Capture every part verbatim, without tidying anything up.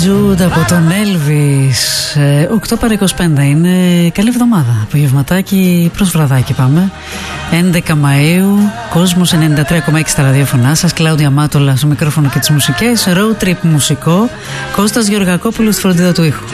Jude από τον Elvis. οκτώ παρά είκοσι πέντε είναι. Καλή εβδομάδα. Απογευματάκι προς βραδάκι πάμε. έντεκα Μαΐου, Κόσμος ενενήντα τρία κόμμα έξι στα ραδιόφωνά σας. Κλάουδια Μάτολα στο μικρόφωνο και τις μουσικές. Road trip μουσικό. Κώστας Γεωργακόπουλος στη φροντίδα του ήχου.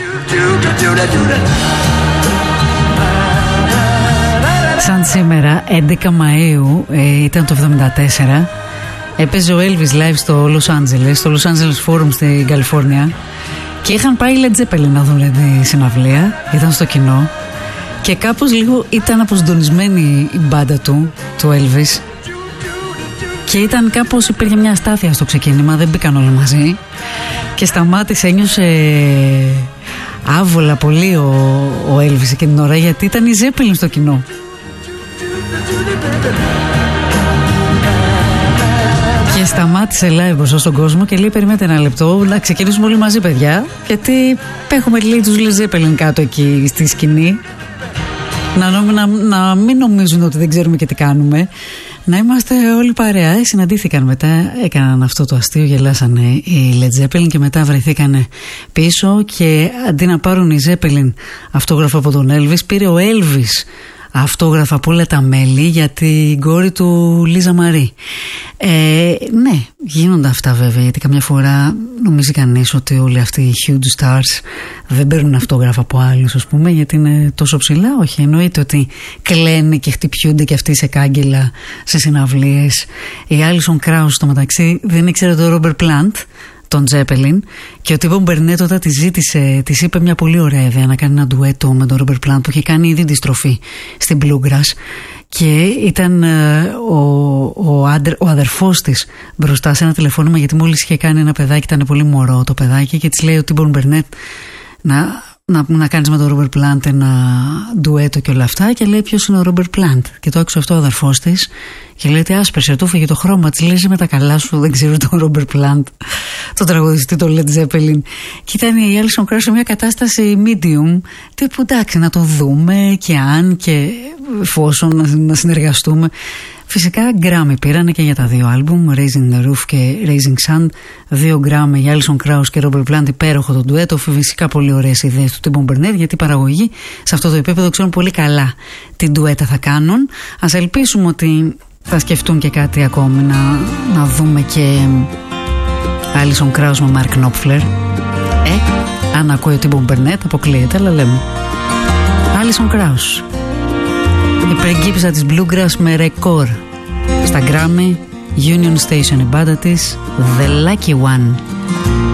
Σαν σήμερα, έντεκα Μαΐου, ε, ήταν το εβδομήντα τέσσερα. Έπαιζε ο Elvis live στο Los Angeles, στο Los Angeles Forum στην Καλιφόρνια, και είχαν πάει Led Zeppelin να δουν τη συναυλία, ήταν στο κοινό και κάπως λίγο ήταν αποσυντονισμένη η μπάντα του, του Elvis, και ήταν κάπως, υπήρχε μια αστάθεια στο ξεκίνημα, δεν μπήκαν όλοι μαζί και σταμάτησε, ένιωσε άβολα πολύ ο, ο Elvis εκείνη την ώρα, γιατί ήταν η Zeppelin στο κοινό. Και σταμάτησε live μπροστά στον κόσμο και λέει: περιμένετε ένα λεπτό, να ξεκινήσουμε όλοι μαζί, παιδιά. Γιατί έχουμε, λέει, τους Led Zeppelin κάτω εκεί στη σκηνή. Να, να, να μην νομίζουν ότι δεν ξέρουμε και τι κάνουμε. Να είμαστε όλοι παρέα. Ε, συναντήθηκαν μετά, έκαναν αυτό το αστείο, γελάσανε οι Led Zeppelin και μετά βρεθήκανε πίσω. Και αντί να πάρουν οι Zeppelin αυτόγραφο από τον Elvis, πήρε ο Elvis αυτόγραφα από όλα τα μέλη για την κόρη του Λίζα Μαρή. Ε, ναι, γίνονται αυτά βέβαια, γιατί καμιά φορά νομίζει κανείς ότι όλοι αυτοί οι huge stars δεν παίρνουν αυτόγραφα από άλλους, ας πούμε, γιατί είναι τόσο ψηλά. Όχι, εννοείται ότι κλαίνε και χτυπιούνται και αυτοί σε κάγκελα, σε συναυλίες. Η Alison Krauss στο μεταξύ δεν ήξερε το Robert Plant, τον Zeppelin, και ο Τιμπον Μπερνέτ όταν τη ζήτησε, της είπε μια πολύ ωραία ιδέα να κάνει ένα ντουέτο με τον Robert Plant που είχε κάνει ήδη τη στροφή στην Bluegrass, και ήταν ο, ο, άντρ, ο αδερφός της μπροστά σε ένα τηλεφώνημα, γιατί μόλις είχε κάνει ένα παιδάκι, ήταν πολύ μωρό το παιδάκι, και της λέει ο Τιμπον Μπερνέτ να, να, να κάνεις με τον Robert Plant ένα ντουέτο και όλα αυτά, και λέει ποιος είναι ο Robert Plant, και το άκουσε αυτό ο αδερφός της και λέει τι άσπερσε, του φύγε το χρώμα της, λέει με τα καλά σου, δεν ξέρω τον Robert Plant, τον τραγουδιστή, τον Led Zeppelin. Και ήταν η Alison Krauss σε μια κατάσταση medium, τύπου εντάξει να το δούμε και αν και εφόσον να, να συνεργαστούμε. Φυσικά Grammy πήρανε και για τα δύο άλμπουμ, Raising the Roof και Raising Sun. Δύο Grammy για Alison Krauss και Robert Plant, υπέροχο το ντουέτο. Φυσικά πολύ ωραίες ιδέες του Τιμπον Μπερνέτ, γιατί οι παραγωγοί σε αυτό το επίπεδο ξέρουν πολύ καλά τι ντουέτα θα κάνουν. Ας ελπίσουμε ότι θα σκεφτούν και κάτι ακόμη, να, να δούμε και Alison Krauss με Mark Knopfler. Ε, αν ακούει ο Τιμπον Μπερνέτ αποκλείεται, αλλά λέμε Alison Krauss, η πριγκίπισσα της Bluegrass με ρεκόρ στα Grammy, Union Station η μπάντα της, The Lucky One.